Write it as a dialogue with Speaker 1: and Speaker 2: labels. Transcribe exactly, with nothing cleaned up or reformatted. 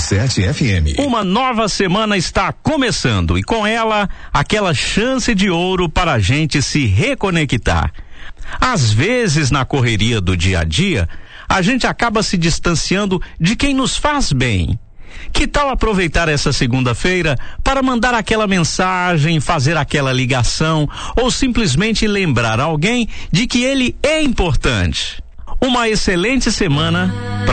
Speaker 1: sete F M.
Speaker 2: Uma nova semana está começando e com ela aquela chance de ouro para a gente se reconectar. Às vezes, na correria do dia a dia, a gente acaba se distanciando de quem nos faz bem. Que tal aproveitar essa segunda-feira para mandar aquela mensagem, fazer aquela ligação ou simplesmente lembrar alguém de que ele é importante? Uma excelente semana